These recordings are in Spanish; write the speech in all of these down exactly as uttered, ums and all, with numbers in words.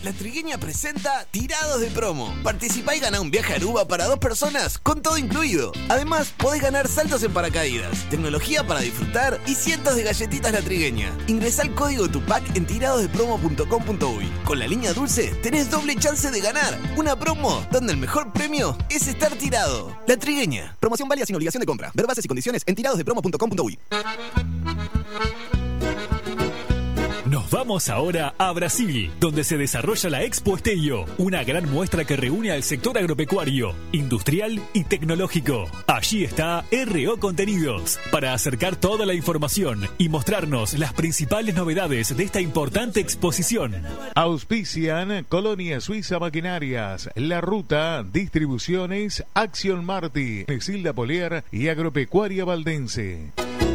La Trigueña presenta Tirados de Promo. Participá y ganá un viaje a Aruba para dos personas con todo incluido. Además, podés ganar saltos en paracaídas, tecnología para disfrutar y cientos de galletitas La Trigueña. Ingresá el código TUPAC en tirados de promo punto com punto uy. Con la línea dulce tenés doble chance de ganar. Una promo donde el mejor premio es estar tirado. La Trigueña. Promoción válida sin obligación de compra. Ver bases y condiciones en tirados de promo punto com punto uy. Nos vamos ahora a Brasil, donde se desarrolla la Expo Esteio, una gran muestra que reúne al sector agropecuario, industrial y tecnológico. Allí está R O Contenidos, para acercar toda la información y mostrarnos las principales novedades de esta importante exposición. Auspician Colonia Suiza Maquinarias, La Ruta, Distribuciones, Acción Marti, Silda Polier y Agropecuaria Valdense.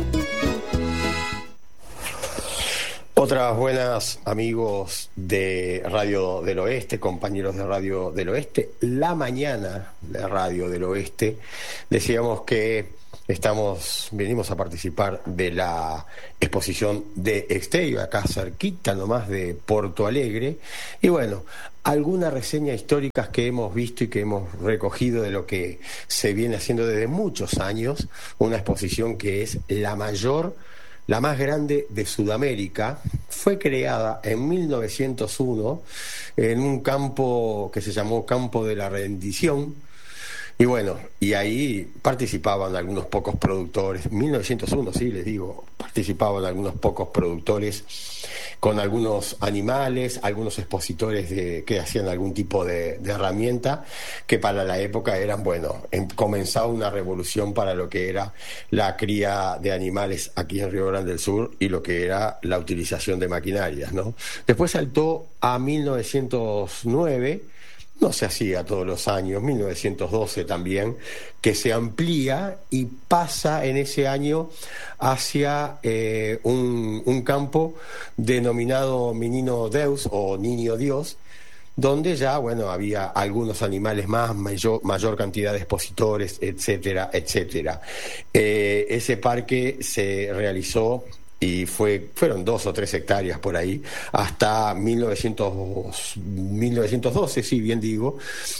Otras buenas, amigos de Radio del Oeste, compañeros de Radio del Oeste, la mañana de Radio del Oeste, decíamos que estamos, venimos a participar de la exposición de Esteio, acá cerquita nomás de Porto Alegre, y bueno, algunas reseñas históricas que hemos visto y que hemos recogido de lo que se viene haciendo desde muchos años, una exposición que es la mayor, la más grande de Sudamérica. Fue creada en mil novecientos uno en un campo que se llamó Campo de la Rendición, y bueno, y ahí participaban algunos pocos productores. mil novecientos uno, sí, les digo, participaban algunos pocos productores con algunos animales, algunos expositores de, que hacían algún tipo de, de herramienta, que para la época eran, bueno, en, comenzaba una revolución para lo que era la cría de animales aquí en Río Grande del Sur y lo que era la utilización de maquinarias, ¿no? Después saltó a mil novecientos nueve, no se hacía todos los años, mil novecientos doce también, que se amplía y pasa en ese año hacia eh, un, un campo denominado Menino Deus o Niño Dios, donde ya, bueno, había algunos animales más, mayor, mayor cantidad de expositores, etcétera, etcétera. Eh, ese parque se realizó y fue, fueron dos o tres hectáreas por ahí, hasta mil novecientos, mil novecientos doce, sí, bien digo,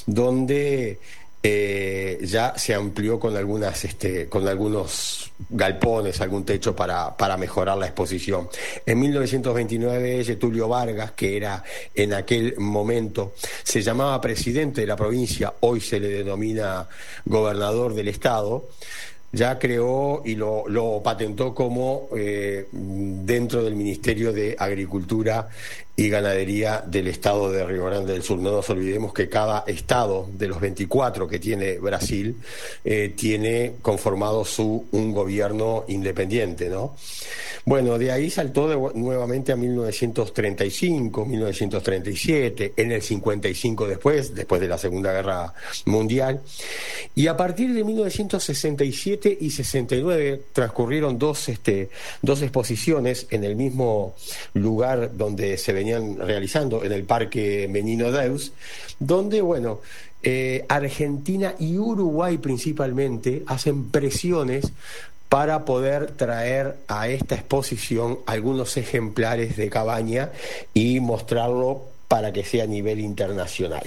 donde eh, ya se amplió con algunas, este, con algunos galpones, algún techo para, para mejorar la exposición. En mil novecientos veintinueve, Getúlio Vargas, que era en aquel momento, se llamaba presidente de la provincia, hoy se le denomina gobernador del estado, ya creó y lo, lo patentó como eh, dentro del Ministerio de Agricultura y Ganadería del Estado de Río Grande del Sur. No nos olvidemos que cada estado de los veinticuatro que tiene Brasil eh, tiene conformado su un gobierno independiente, ¿no? Bueno, de ahí saltó de, nuevamente a mil novecientos treinta y cinco, mil novecientos treinta y siete, en el cincuenta y cinco después, después de la Segunda Guerra Mundial, y a partir de mil novecientos sesenta y siete y sesenta y nueve transcurrieron dos, este, dos exposiciones en el mismo lugar donde se venían realizando, en el Parque Menino Deus, donde, bueno, eh, Argentina y Uruguay principalmente hacen presiones para poder traer a esta exposición algunos ejemplares de cabaña y mostrarlo para que sea a nivel internacional.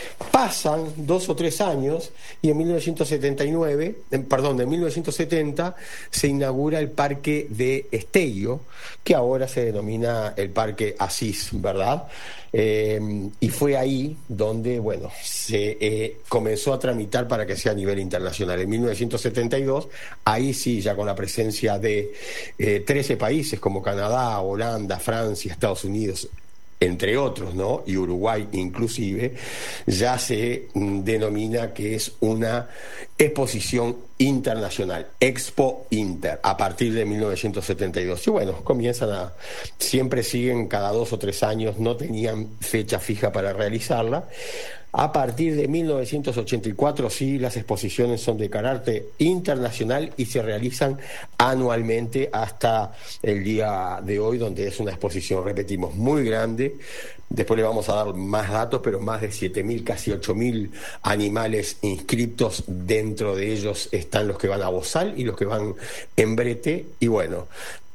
Pasan dos o tres años y en mil novecientos setenta y nueve, en, perdón, en mil novecientos setenta se inaugura el Parque de Esteio, que ahora se denomina el Parque Asís, ¿verdad? Eh, y fue ahí donde, bueno, se eh, comenzó a tramitar para que sea a nivel internacional. En mil novecientos setenta y dos, ahí sí, ya con la presencia de eh, trece países como Canadá, Holanda, Francia, Estados Unidos, entre otros, ¿no? Y Uruguay inclusive, ya se mm, denomina que es una exposición internacional, Expo Inter, a partir de mil novecientos setenta y dos. Y bueno, comienzan a, siempre siguen cada dos o tres años, no tenían fecha fija para realizarla. A partir de mil novecientos ochenta y cuatro, sí, las exposiciones son de carácter internacional y se realizan anualmente hasta el día de hoy, donde es una exposición, repetimos, muy grande. Después le vamos a dar más datos, pero más de siete mil, casi ocho mil animales inscriptos. Dentro de ellos están los que van a Bozal y los que van en brete. Y bueno,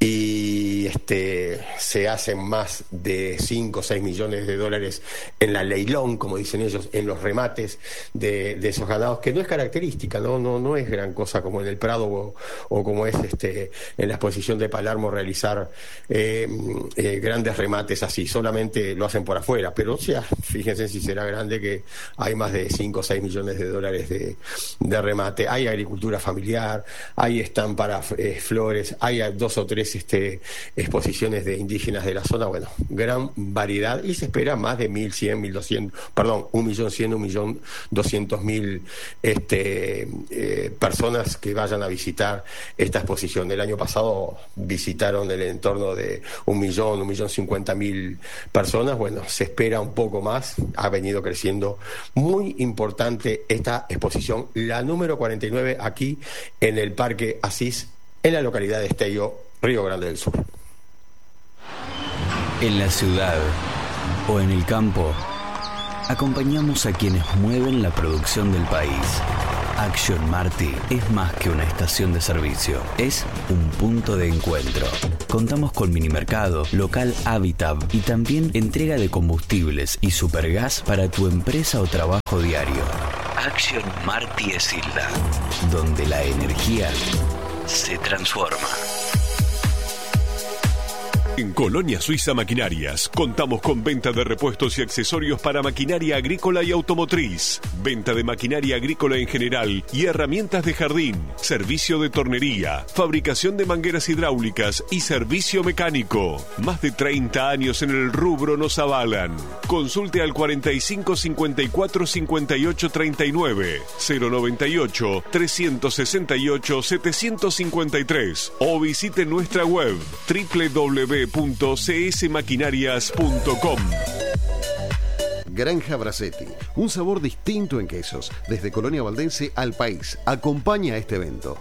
y este, se hacen más de cinco o seis millones de dólares en la leilón, como dicen ellos, en los remates de, de esos ganados, que no es característica, no, no, no es gran cosa como en el Prado o, o como es este, en la exposición de Palermo realizar eh, eh, grandes remates así, solamente lo hacen por afuera, pero ya, fíjense si será grande que hay más de cinco o seis millones de dólares de, de remate. Hay agricultura familiar, hay stand para eh, flores, hay dos o tres este, exposiciones de indígenas de la zona, bueno, gran variedad, y se espera más de mil cien, mil doscientos, perdón, un millón cien, un millón doscientos mil este, eh, personas que vayan a visitar esta exposición. El año pasado visitaron el entorno de un millón, un millón cincuenta mil personas. Bueno, se espera un poco más, ha venido creciendo. Muy importante esta exposición, la número cuarenta y nueve, aquí en el Parque Asís, en la localidad de Esteio, Río Grande del Sur. En la ciudad o en el campo, acompañamos a quienes mueven la producción del país. Action Marti es más que una estación de servicio, es un punto de encuentro. Contamos con minimercado, local Habitab y también entrega de combustibles y supergas para tu empresa o trabajo diario. Action Marti es Hilda, donde la energía se transforma. En Colonia Suiza Maquinarias contamos con venta de repuestos y accesorios para maquinaria agrícola y automotriz, venta de maquinaria agrícola en general y herramientas de jardín, servicio de tornería, fabricación de mangueras hidráulicas y servicio mecánico. Más de treinta años en el rubro nos avalan. Consulte al cuarenta y cinco cincuenta y cuatro cincuenta y ocho treinta y nueve, cero noventa y ocho trescientos sesenta y ocho setecientos cincuenta y tres o visite nuestra web doble u doble u doble u punto c s maquinarias punto com. Granja Bracetti, un sabor distinto en quesos, desde Colonia Valdense al país. Acompaña a este evento.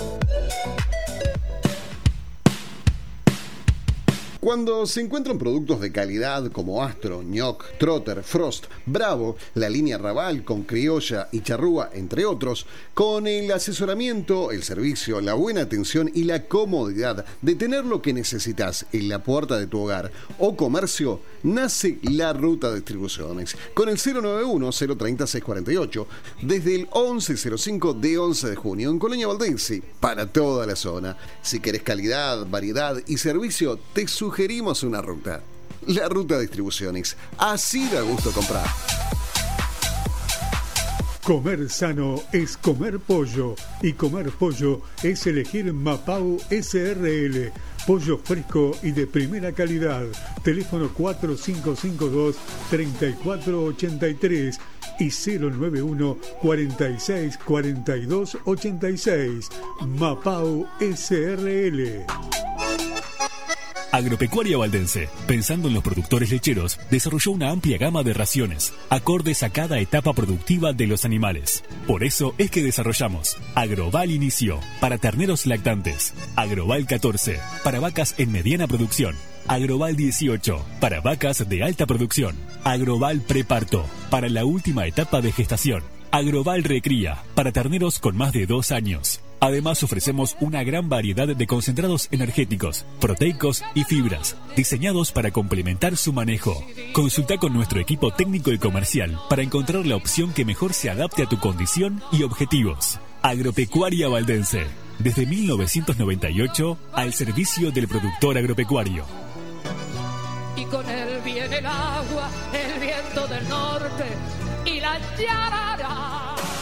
Cuando se encuentran productos de calidad como Astro, Ñoc, Trotter, Frost, Bravo, la línea Raval con Criolla y Charrúa, entre otros, con el asesoramiento, el servicio, la buena atención y la comodidad de tener lo que necesitas en la puerta de tu hogar o comercio, nace La Ruta Distribuciones con el cero nueve uno, cero treinta, seiscientos cuarenta y ocho desde el once cero cinco de once de junio en Colonia Valdense para toda la zona. Si querés calidad, variedad y servicio, te sugerimos una ruta. La Ruta Distribuciones, así da gusto comprar. Comer sano es comer pollo y comer pollo es elegir Mapau S R L. Pollo fresco y de primera calidad. Teléfono cuatro cinco cinco dos, tres cuatro ocho tres y cero nueve uno, cuarenta y seis, cuarenta y dos, ochenta y seis. Mapau S R L. Agropecuaria Valdense, pensando en los productores lecheros, desarrolló una amplia gama de raciones, acordes a cada etapa productiva de los animales. Por eso es que desarrollamos Agroval Inicio, para terneros lactantes, Agroval catorce, para vacas en mediana producción, Agroval dieciocho, para vacas de alta producción, Agroval Preparto, para la última etapa de gestación, Agroval Recría, para terneros con más de dos años. Además ofrecemos una gran variedad de concentrados energéticos, proteicos y fibras, diseñados para complementar su manejo. Consulta con nuestro equipo técnico y comercial para encontrar la opción que mejor se adapte a tu condición y objetivos. Agropecuaria Valdense, desde mil novecientos noventa y ocho al servicio del productor agropecuario. Y con él viene el agua, el viento del norte y la yarara.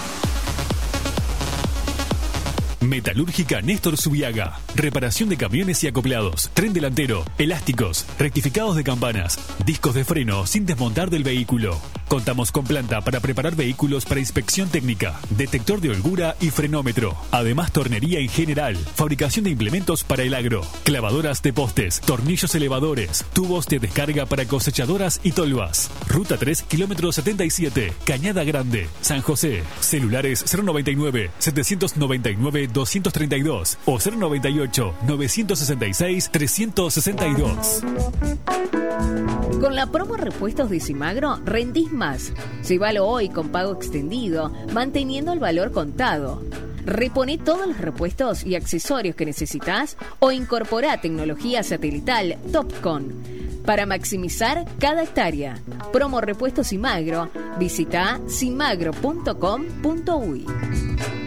Metalúrgica Néstor Zubiaga. Reparación de camiones y acoplados, tren delantero, elásticos, rectificados de campanas, discos de freno sin desmontar del vehículo. Contamos con planta para preparar vehículos para inspección técnica, detector de holgura y frenómetro. Además, tornería en general, fabricación de implementos para el agro, clavadoras de postes, tornillos elevadores, tubos de descarga para cosechadoras y tolvas. Ruta tres, kilómetro setenta y siete, Cañada Grande, San José. Celulares cero noventa y nueve, setecientos noventa y nueve, doscientos treinta y dos o cero noventa y ocho, novecientos sesenta y seis, trescientos sesenta y dos. Con la promo Repuestos de Simagro, rendís más. Llévalo hoy con pago extendido, manteniendo el valor contado. Reponé todos los repuestos y accesorios que necesitas o incorporá tecnología satelital Topcon para maximizar cada hectárea. Promo Repuestos Simagro. Visita simagro punto com punto uy.